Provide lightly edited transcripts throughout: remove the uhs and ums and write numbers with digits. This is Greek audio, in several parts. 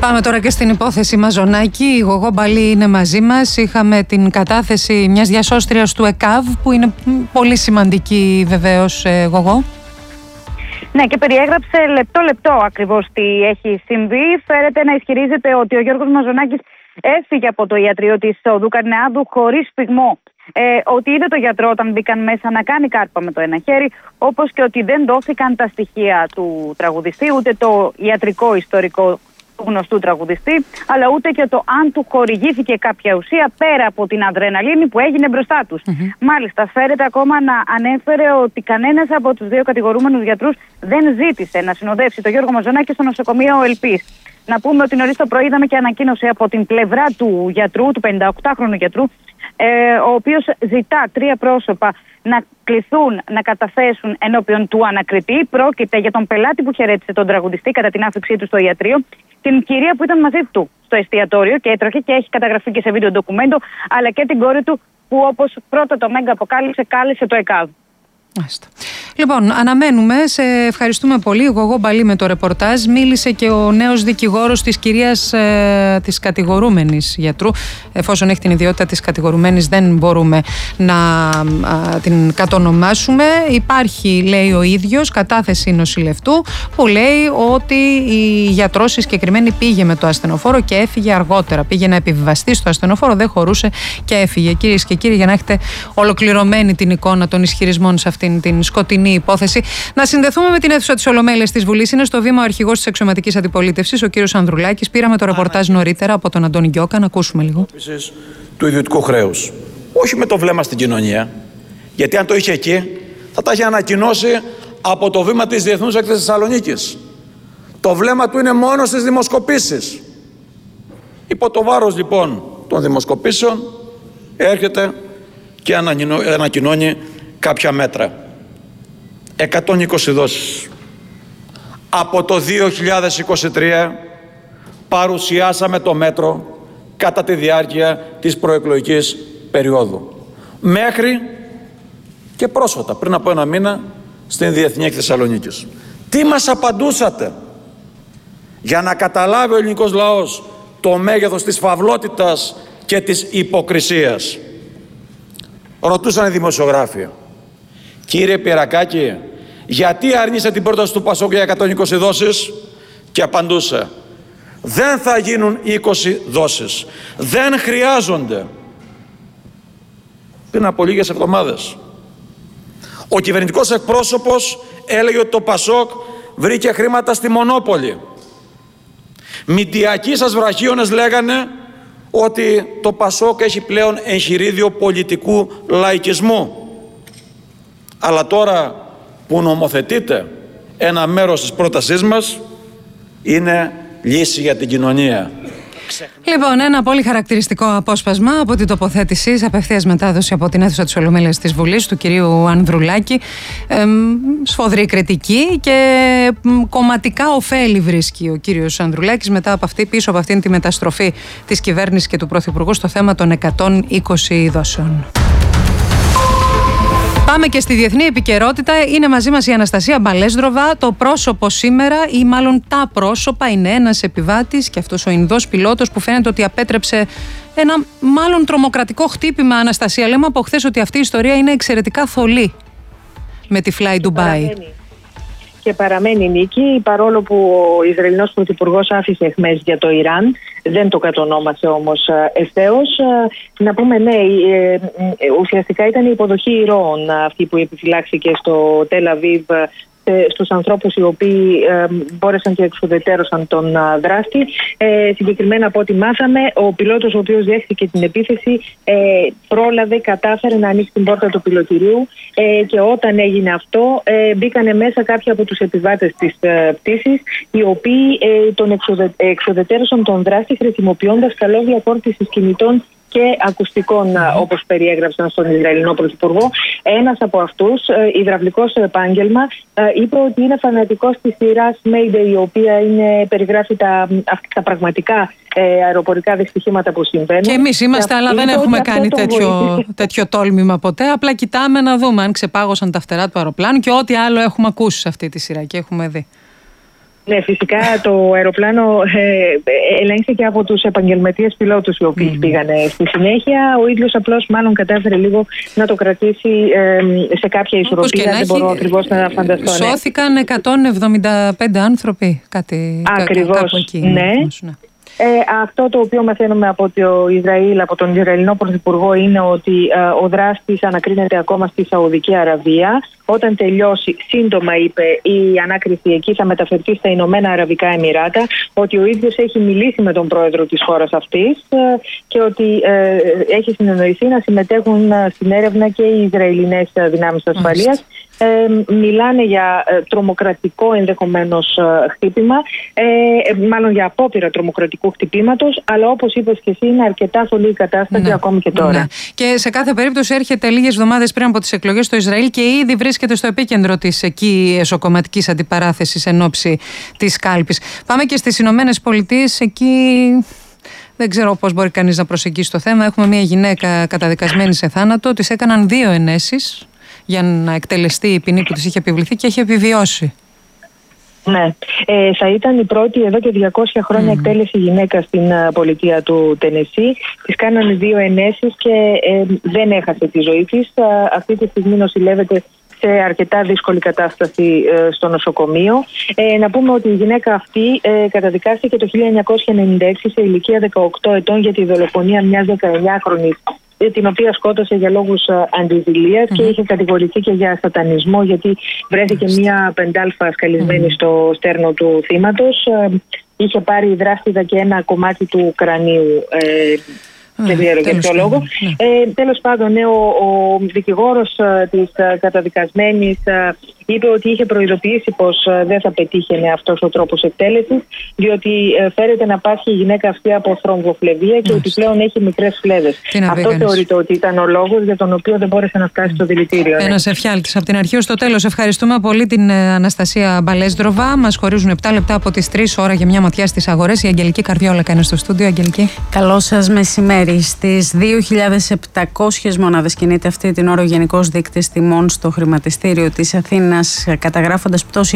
Πάμε τώρα και στην υπόθεση Μαζονάκη. Η Γογό Μπαλή είναι μαζί μας. Είχαμε την κατάθεση μιας διασώστριας του ΕΚΑΒ που είναι πολύ σημαντική βεβαίως, Γογό. Ναι, και περιέγραψε λεπτό ακριβώς τι έχει συμβεί. Φέρεται να ισχυρίζεται ότι ο Γιώργος Μαζονάκης έφυγε από το ιατρείο της οδού Καρνεάδου χωρίς φυγμό. Ότι είδε το γιατρό όταν μπήκαν μέσα να κάνει κάρπα με το ένα χέρι, όπως και ότι δεν δόθηκαν τα στοιχεία του τραγουδιστή, ούτε το ιατρικό ιστορικό του γνωστού τραγουδιστή, αλλά ούτε και το αν του χορηγήθηκε κάποια ουσία πέρα από την αδρεναλίνη που έγινε μπροστά τους. Μάλιστα, φέρεται ακόμα να ανέφερε ότι κανένας από τους δύο κατηγορούμενους γιατρούς δεν ζήτησε να συνοδεύσει τον Γιώργο Μαζονάκη στο νοσοκομείο Ελπής. Να πούμε ότι νωρίς το πρωί είδαμε και ανακοίνωση από την πλευρά του γιατρού, του 58χρονου γιατρού, ο οποίος ζητά 3 πρόσωπα να κληθούν να καταθέσουν ενώπιον του ανακριτή. Πρόκειται για τον πελάτη που χαιρέτησε τον τραγουδιστή κατά την άφηξή του στο ιατρείο, την κυρία που ήταν μαζί του στο εστιατόριο και έτρωχε και έχει καταγραφεί και σε βίντεο ντοκουμέντο, αλλά και την κόρη του που, όπως πρώτα το Μέγκα αποκάλυψε, κάλεσε το ΕΚΑΒ. Λοιπόν, αναμένουμε. Σε ευχαριστούμε πολύ. Γογό Μπαλή με το ρεπορτάζ. Μίλησε και ο νέος δικηγόρος της κυρίας της κατηγορούμενης γιατρού. Εφόσον έχει την ιδιότητα της κατηγορουμένης, δεν μπορούμε να την κατονομάσουμε. Υπάρχει, λέει ο ίδιος, κατάθεση νοσηλευτού που λέει ότι η γιατρός συγκεκριμένη πήγε με το ασθενοφόρο και έφυγε αργότερα. Πήγε να επιβιβαστεί στο ασθενοφόρο, δεν χωρούσε και έφυγε. Κυρίες και κύριοι, για να έχετε ολοκληρωμένη την εικόνα των ισχυρισμών σε αυτήν την σκοτεινή υπόθεση, να συνδεθούμε με την αίθουσα της Ολομέλειας της Βουλής. Είναι στο βήμα ο αρχηγός της Αξιωματικής Αντιπολίτευσης, ο κύριος Ανδρουλάκης. Πήραμε το ρεπορτάζ νωρίτερα από τον Αντώνη Γκιόκα. Να ακούσουμε λίγο. Του ιδιωτικού χρέους. Όχι με το βλέμμα στην κοινωνία, γιατί αν το είχε εκεί, θα τα είχε ανακοινώσει από το βήμα της Διεθνούς Έκθεσης Θεσσαλονίκης. Το βλέμμα του είναι μόνο στις δημοσκοπήσεις. Υπό το βάρος λοιπόν των δημοσκοπήσεων έρχεται και ανακοινώνει κάποια μέτρα. 120 δόσεις. Από το 2023 παρουσιάσαμε το μέτρο κατά τη διάρκεια της προεκλογικής περίοδου. Μέχρι και πρόσφατα, πριν από 1 μήνα, στην Διεθνή Έκθεση Θεσσαλονίκης. Τι μας απαντούσατε? Για να καταλάβει ο ελληνικός λαός το μέγεθος της φαυλότητας και της υποκρισίας. Ρωτούσαν οι δημοσιογράφοι, κύριε Πυρακάκη, γιατί αρνείσαι την πρόταση του Πασόκ για 120 δόσεις? Και απαντούσε, δεν θα γίνουν 20 δόσεις. Δεν χρειάζονται. Πριν από λίγες εβδομάδες. Ο κυβερνητικός εκπρόσωπος έλεγε ότι το Πασόκ βρήκε χρήματα στη Μονόπολη. Μηντιακοί σας βραχίονες λέγανε ότι το Πασόκ έχει πλέον εγχειρίδιο πολιτικού λαϊκισμού. Αλλά τώρα που νομοθετείτε ένα μέρος της πρότασής μας, είναι λύση για την κοινωνία. Λοιπόν, ένα πολύ χαρακτηριστικό απόσπασμα από την τοποθέτηση σε απευθείας μετάδοση από την αίθουσα της Ολομέλειας της Βουλής του κυρίου Ανδρουλάκη. Σφοδρή κριτική και κομματικά ωφέλη βρίσκει ο κύριος Ανδρουλάκης μετά από πίσω από αυτήν τη μεταστροφή της κυβέρνησης και του Πρωθυπουργού στο θέμα των 120 δόσεων. Πάμε και στη διεθνή επικαιρότητα. Είναι μαζί μας η Αναστασία Μπαλέσδροβα. Το πρόσωπο σήμερα, ή μάλλον τα πρόσωπα, είναι ένας επιβάτης και αυτός ο Ινδός πιλότος που φαίνεται ότι απέτρεψε ένα μάλλον τρομοκρατικό χτύπημα. Αναστασία, λέμε από χθες ότι αυτή η ιστορία είναι εξαιρετικά θολή με τη Fly Dubai. Και παραμένει νίκη, παρόλο που ο Ισραηλινός Πρωθυπουργός άφησε εχμές για το Ιράν, δεν το κατονόμασε όμως ευθέως. Να πούμε, ναι, ουσιαστικά ήταν η υποδοχή ηρώων αυτή που επιφυλάξθηκε στο Τελ Αβίβ στους ανθρώπους οι οποίοι μπόρεσαν και εξουδετέρωσαν τον δράστη. Συγκεκριμένα από ό,τι μάθαμε, ο πιλότος ο οποίος δέχτηκε την επίθεση πρόλαβε, κατάφερε να ανοίξει την πόρτα του πιλωτηρίου και όταν έγινε αυτό μπήκανε μέσα κάποιοι από τους επιβάτες της πτήσης, οι οποίοι τον εξουδετέρωσαν τον δράστη χρησιμοποιώντας καλώδια φόρτισης κινητών και ακουστικών, όπως περιέγραψαν στον Ισραηλινό Πρωθυπουργό. Ένας από αυτούς, υδραυλικό στο επάγγελμα, είπε ότι είναι φανατικός της σειράς Mayday, η οποία περιγράφει τα πραγματικά αεροπορικά δυστυχήματα που συμβαίνουν. Και εμείς είμαστε, αλλά δεν έχουμε κάνει τέτοιο τόλμημα ποτέ. Απλά κοιτάμε να δούμε αν ξεπάγωσαν τα φτερά του αεροπλάνου και ό,τι άλλο έχουμε ακούσει σε αυτή τη σειρά και έχουμε δει. Ναι, φυσικά το αεροπλάνο ελέγχθηκε από τους επαγγελματίες πιλότους οι οποίοι πήγανε στη συνέχεια. Ο ίδιος απλώς μάλλον κατάφερε λίγο να το κρατήσει σε κάποια ισορροπία. Δεν μπορώ ακριβώς να φανταστώ. Σώθηκαν 175 άνθρωποι, κάτι κάπου εκεί. Ναι. Αυτό το οποίο μαθαίνουμε από το Ισραήλ, από τον Ισραηλινό Πρωθυπουργό, είναι ότι ο δράστης ανακρίνεται ακόμα στη Σαουδική Αραβία. Όταν τελειώσει, σύντομα είπε, η ανάκριση εκεί θα μεταφερθεί στα Ηνωμένα Αραβικά Εμιράτα, ότι ο ίδιος έχει μιλήσει με τον πρόεδρο της χώρας αυτής και ότι έχει συνεννοηθεί να συμμετέχουν στην έρευνα και οι Ισραηλινές δυνάμεις ασφαλείας. Μιλάνε για τρομοκρατικό ενδεχομένως χτύπημα, μάλλον για απόπειρα τρομοκρατικού χτυπήματος, αλλά όπως είπες και εσύ, είναι αρκετά θολή η κατάσταση ακόμη και τώρα. Ναι. Και σε κάθε περίπτωση έρχεται λίγες εβδομάδες πριν από τις εκλογές στο Ισραήλ και ήδη βρίσκεται στο επίκεντρο της εκεί εσωκομματικής αντιπαράθεσης εν ώψη της κάλπης. Πάμε και στις Ηνωμένες Πολιτείες, εκεί δεν ξέρω πώς μπορεί κανείς να προσεγγίσει το θέμα. Έχουμε μια γυναίκα καταδικασμένη σε θάνατο, της έκαναν 2 ενέσεις για να εκτελεστεί η ποινή που της είχε επιβληθεί και έχει επιβιώσει. Ναι, θα ήταν η πρώτη εδώ και 200 χρόνια εκτέλεση γυναίκα στην πολιτεία του Τενεσί. Της κάνανε 2 ενέσεις και δεν έχασε τη ζωή της. Αυτή τη στιγμή νοσηλεύεται σε αρκετά δύσκολη κατάσταση στο νοσοκομείο. Να πούμε ότι η γυναίκα αυτή καταδικάστηκε το 1996 σε ηλικία 18 ετών για τη δολοφονία μιας 19χρονης, την οποία σκότωσε για λόγους αντιζηλίας και είχε κατηγορηθεί και για σατανισμό, γιατί βρέθηκε μια 5α σκαλισμένη στο στέρνο του θύματος. Είχε πάρει δράστηδα και ένα κομμάτι του κρανίου. Δεν ξέρω για ποιο λόγο. Τέλος πάντων, ο δικηγόρος της καταδικασμένης είπε ότι είχε προειδοποιήσει πως δεν θα πετύχαινε αυτός ο τρόπος εκτέλεσης, διότι φέρεται να πάσχει η γυναίκα αυτή από θρομβοφλεβία και επιπλέον έχει μικρές φλέβες. Αυτό θεωρείται ότι ήταν ο λόγος για τον οποίο δεν μπόρεσε να φτάσει στο δηλητήριο. Ένας εφιάλτης από την αρχή ως το τέλος. Ευχαριστούμε πολύ την Αναστασία Μπαλέσδροβα. Μας χωρίζουν 7 λεπτά από τις 3 ώρα για μια ματιά στις αγορές. Η Αγγελική Καρδιόλακα είναι στο στούντιο. Αγγελική. Καλό σας μεσημέρι. Στις 2.700 μονάδες κινείται αυτή την ώρα ο Γενικός Δείκτης Τιμών στο χρηματιστήριο της Αθήνας, καταγράφοντας πτώση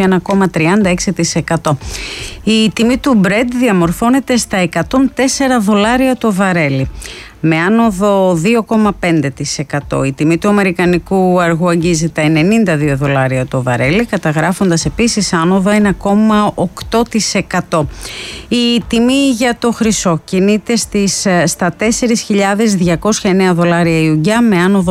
1,36%. Η τιμή του Brent διαμορφώνεται στα $104 το βαρέλι, με άνοδο 2,5%. Η τιμή του αμερικανικού αργού αγγίζει τα $92 το βαρέλι, καταγράφοντας επίσης άνοδο 1,8%. Η τιμή για το χρυσό κινείται στα $4.209 η ουγγιά, με άνοδο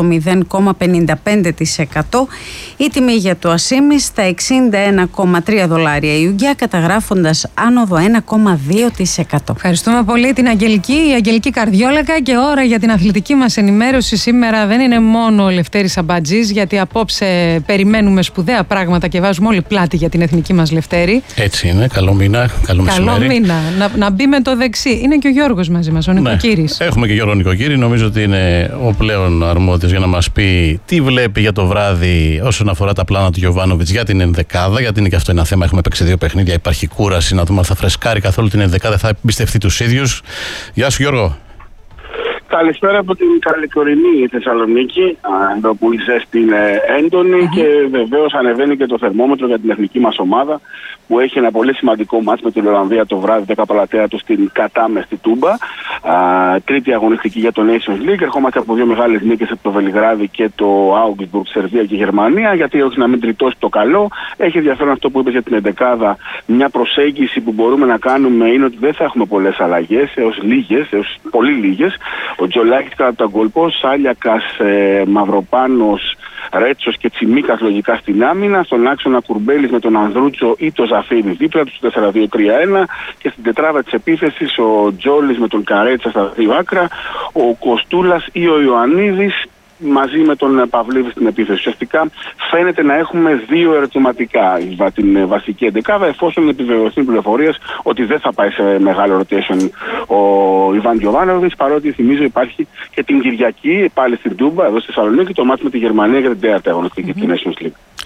0,55%. Η τιμή για το ασίμι στα $61,3 η ουγγιά, καταγράφοντας άνοδο 1,2%. Ευχαριστούμε πολύ την Αγγελική, η Αγγελική Καρδιόλακα. Και ώρα για την αθλητική μας ενημέρωση σήμερα δεν είναι μόνο ο Λευτέρης Αμπατζής, γιατί απόψε περιμένουμε σπουδαία πράγματα και βάζουμε όλη πλάτη για την εθνική μας Λευτέρη. Έτσι είναι, καλό μήνα, καλό μεσημέρι. Καλό μήνα, να μπει με το δεξί. Είναι και ο Γιώργος μαζί μας, ο Νικοκύρης. Ναι, έχουμε και Γιώργο Νικοκύρη, νομίζω ότι είναι ο πλέον αρμόδιος για να μας πει τι βλέπει για το βράδυ όσον αφορά τα πλάνα του Γιοβάνοβιτς για την ενδεκάδα, γιατί είναι και αυτό ένα θέμα. Έχουμε παίξει 2 παιχνίδια, υπάρχει κούραση, να δούμε αν θα φρεσκάρει καθόλου την ενδεκάδα, θα εμπιστευτεί τους ίδιους. Γεια σου Γιώργο. Καλησπέρα από την καλοκαιρινή Θεσσαλονίκη, εδώ που η ζέστη είναι έντονη και βεβαίως ανεβαίνει και το θερμόμετρο για την εθνική μας ομάδα, που έχει ένα πολύ σημαντικό μάτς με την Ολλανδία το βράδυ 10 Παλατέα στην Κατάμε στη Τούμπα. Τρίτη αγωνιστική για το Nations League. Ερχόμαστε από 2 μεγάλες νίκες από το Βελιγράδι και το Augsburg, Σερβία και Γερμανία. Γιατί όχι να μην τριτώσει το καλό. Έχει ενδιαφέρον αυτό που είπες για την εντεκάδα. Μια προσέγγιση που μπορούμε να κάνουμε είναι ότι δεν θα έχουμε πολλές αλλαγές, έως πολύ λίγες. Ο Τζολάκης κατά τον κόλπο, Σάλιακας, Μαυροπάνος, Ρέτσος και Τσιμίκας λογικά στην άμυνα. Στον άξονα Κουρμπέλης με τον Ανδρούτσο ή το Ζαφίνη δίπλα του 4-2-3-1. Και στην τετράδα της επίθεσης ο Τζόλης με τον Καρέτσα στα 2 άκρα, ο Κοστούλας ή ο Ιωαννίδης μαζί με τον Παυλίδη στην επίθεση. Ουσιαστικά φαίνεται να έχουμε 2 ερωτηματικά την βασική εντεκάδα, εφόσον επιβεβαιωθούν πληροφορίες ότι δεν θα πάει σε μεγάλο rotation ο Ιβάν Γιοβάνοβιτς, παρότι θυμίζω υπάρχει και την Κυριακή πάλι στην Τούμπα, εδώ στη Θεσσαλονίκη, το μάτς με τη Γερμανία για την 4η αγωνιστική του Nations League.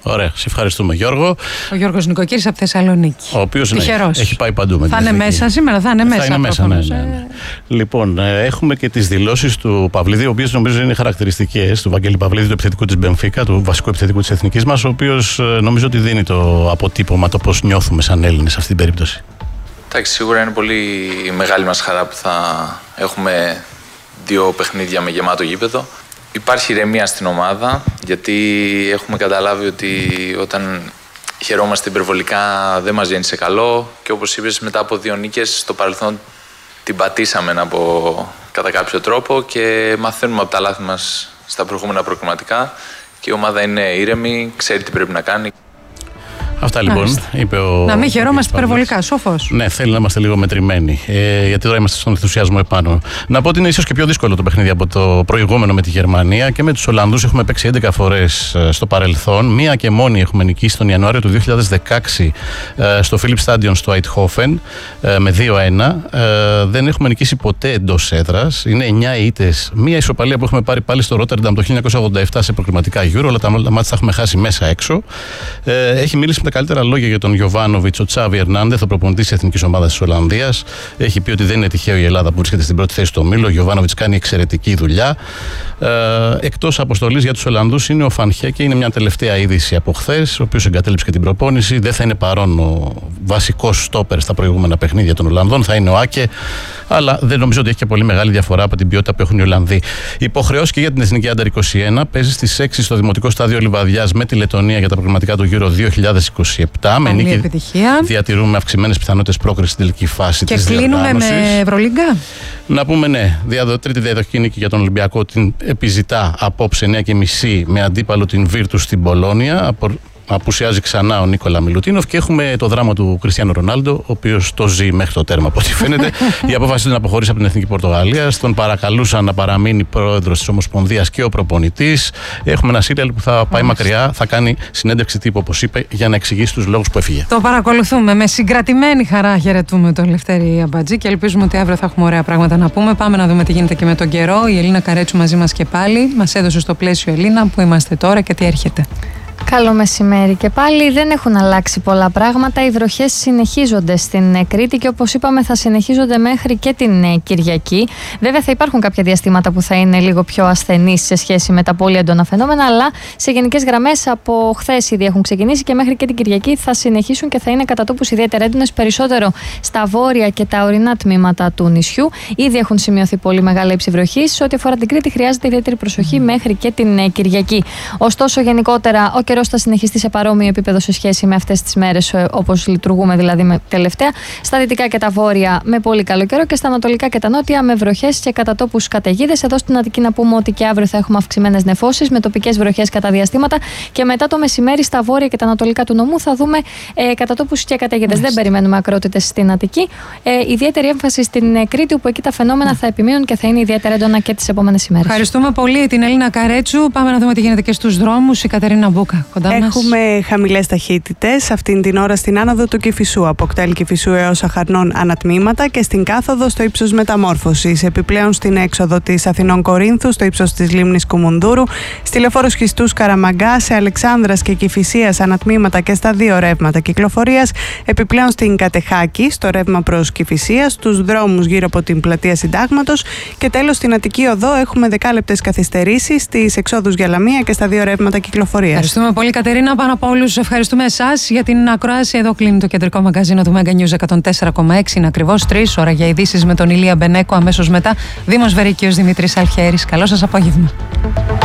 Ωραία, σε ευχαριστούμε, Γιώργο. Ο Γιώργος Νικοκύρης από Θεσσαλονίκη. Ο οποίος έχει πάει παντού με θα είναι μέσα σήμερα, θα είναι μέσα. Θα είναι μέσα, ναι. Λοιπόν, έχουμε και τις δηλώσεις του Παυλίδη, οι οποίες νομίζω είναι χαρακτηριστικές, του Βαγγέλη Παυλίδη, του επιθετικού της Μπενφίκα, του βασικού επιθετικού της Εθνικής μας, ο οποίος νομίζω ότι δίνει το αποτύπωμα το πώς νιώθουμε σαν Έλληνες σε αυτή την περίπτωση. Εντάξει, σίγουρα είναι πολύ μεγάλη μας χαρά που θα έχουμε 2 παιχνίδια με γεμάτο γήπεδο. Υπάρχει ηρεμία στην ομάδα, γιατί έχουμε καταλάβει ότι όταν χαιρόμαστε υπερβολικά δεν μας βγαίνει σε καλό και όπως είπες, μετά από 2 νίκες στο παρελθόν την πατήσαμε κατά κάποιο τρόπο και μαθαίνουμε από τα λάθη μας στα προηγούμενα προκριματικά και η ομάδα είναι ήρεμη, ξέρει τι πρέπει να κάνει. Αυτά λοιπόν, είπε ο. Να μην χαιρόμαστε υπερβολικά, σοφός. Ναι, θέλει να είμαστε λίγο μετρημένοι. Γιατί τώρα είμαστε στον ενθουσιασμό επάνω. Να πω ότι είναι ίσως και πιο δύσκολο το παιχνίδι από το προηγούμενο με τη Γερμανία και με τους Ολλανδούς έχουμε παίξει 11 φορές στο παρελθόν. Μία και μόνη έχουμε νικήσει τον Ιανουάριο του 2016 στο Philips Stadion στο Eindhoven με 2-1. Δεν έχουμε νικήσει ποτέ εντός έδρας. Είναι 9 ήττες. Μία ισοπαλία που έχουμε πάρει πάλι στο Ρότερνταμ το 1987 σε προκριματικά Euro. Αλλά τα μάτια τα έχουμε χάσει μέσα έξω. Έχει μίλησει με τα καλύτερα λόγια για τον Γιοβάνοβιτς ο Τσάβι Ερνάντεθ, ο προπονητής της Εθνικής Ομάδας της Ολλανδίας. Έχει πει ότι δεν είναι τυχαίο η Ελλάδα που βρίσκεται στην πρώτη θέση στο ομίλο. Ο Γιοβάνοβιτς κάνει εξαιρετική δουλειά. Εκτός αποστολής για τους Ολλανδούς είναι ο Φανχέκε, είναι μια τελευταία είδηση από χθες, ο οποίος εγκατέλειψε και την προπόνηση. Δεν θα είναι παρόν ο βασικός στόπερ στα προηγούμενα παιχνίδια των Ολλανδών, θα είναι ο Άκε, αλλά δεν νομίζω ότι έχει και πολύ μεγάλη διαφορά από την ποιότητα που έχουν οι Ολλανδοί. Υποχρεώσει και για την Εθνική Άντερ 21 παίζει στις 6 στο Δημοτικό Στάδιο Λιβαδιάς με τη Λετωνία για τα προγραμματικά του Euro 2027. Με νίκη διατηρούμε αυξημένες πιθανότητες πρόκρισης στην τελική φάση της διοργάνωσης. Και κλείνουμε με Ευρωλίγκα. Να πούμε ναι, τρίτη διαδοχική νίκη για τον Ολυμπιακό την επιζητά απόψε 9:30 με αντίπαλο την Βίρτους στην Πολόνια. Απουσιάζει ξανά ο Νίκολα Μιλουτίνοφ και έχουμε το δράμα του Κριστιάνου Ρονάλντο, ο οποίος το ζει μέχρι το τέρμα από ό,τι φαίνεται. Η απόφαση του να αποχωρήσει από την Εθνική Πορτογαλία. Τον παρακαλούσαν να παραμείνει πρόεδρος της Ομοσπονδίας και ο προπονητής. Έχουμε ένα σύριαλ που θα πάει μακριά, θα κάνει συνέντευξη τύπου, όπως είπε, για να εξηγήσει τους λόγους που έφυγε. Το παρακολουθούμε. Με συγκρατημένη χαρά χαιρετούμε τον Λευτέρη Αμπατζή και ελπίζουμε ότι αύριο θα έχουμε ωραία πράγματα να πούμε. Πάμε να δούμε τι γίνεται και με τον καιρό. Η Ελίνα Καρέτσου μαζί μας και πάλι. Μας έδωσε στο πλαίσιο Ελίνα που είμαστε τώρα και τι έρχεται. Καλό μεσημέρι και πάλι. Δεν έχουν αλλάξει πολλά πράγματα. Οι βροχές συνεχίζονται στην Κρήτη και όπως είπαμε θα συνεχίζονται μέχρι και την Κυριακή. Βέβαια θα υπάρχουν κάποια διαστήματα που θα είναι λίγο πιο ασθενείς σε σχέση με τα πολύ έντονα φαινόμενα, αλλά σε γενικές γραμμές από χθες ήδη έχουν ξεκινήσει και μέχρι και την Κυριακή θα συνεχίσουν και θα είναι κατά τόπους ιδιαίτερα έντονες, περισσότερο στα βόρεια και τα ορεινά τμήματα του νησιού. Ήδη έχουν σημειωθεί πολύ μεγάλα ύψη βροχής. Σε ό,τι αφορά την Κρήτη χρειάζεται ιδιαίτερη προσοχή μέχρι και την Κυριακή. Ωστόσο, γενικότερα ο καιρός θα συνεχιστεί σε παρόμοιο επίπεδο σε σχέση με αυτές τις μέρες, όπως λειτουργούμε δηλαδή τελευταία. Στα δυτικά και τα βόρεια με πολύ καλό καιρό και στα ανατολικά και τα νότια με βροχές και κατά τόπους καταιγίδες. Εδώ στην Αττική να πούμε ότι και αύριο θα έχουμε αυξημένες νεφώσεις με τοπικές βροχές κατά διαστήματα και μετά το μεσημέρι στα βόρεια και τα ανατολικά του νομού θα δούμε κατά τόπους και καταιγίδες. Δεν περιμένουμε ακρότητες στην Αττική. Ιδιαίτερη έμφαση στην Κρήτη, όπου εκεί τα φαινόμενα θα επιμείνουν και θα είναι ιδιαίτερα έντονα και τις επόμενες ημέρες. Ευχαριστούμε πολύ την Ελίνα Καρέτσου. Πάμε να δούμε τι γίνεται και στους δρόμους. Η Κατερίνα Μπούκα. Έχουμε χαμηλές ταχύτητες αυτήν την ώρα στην άνοδο του Κηφισού, από κτέλ Κηφισού έως Αχαρνών ανατμήματα και στην κάθοδο στο ύψος Μεταμόρφωσης. Επιπλέον στην έξοδο της Αθηνών Κορίνθου, στο ύψος της λίμνης Κουμουνδούρου, στη λεωφόρο Σχιστούς Καραμαγκά, σε Αλεξάνδρας και Κηφισίας ανατμήματα και στα 2 ρεύματα κυκλοφορίας. Επιπλέον στην Κατεχάκη, στο ρεύμα προς Κηφισίας, στους δρόμους γύρω από την πλατεία Συντάγματος και τέλος στην Αττική Οδό έχουμε δεκάλεπτες καθυστερήσεις στις εξόδους για Λαμία και στα 2 ρεύματα κυκλοφορίας. Ευχαριστούμε πολύ, Κατερίνα. Πάνω από όλους, ευχαριστούμε εσάς για την ακρόαση. Εδώ κλείνει το κεντρικό μαγκαζίνο του Mega News 104,6. Είναι ακριβώς 3 ώρα για ειδήσεις με τον Ηλία Μπενέκο. Αμέσως μετά, Δήμος Βερικίος Δημήτρης Αλχέρης. Καλό σας απόγευμα.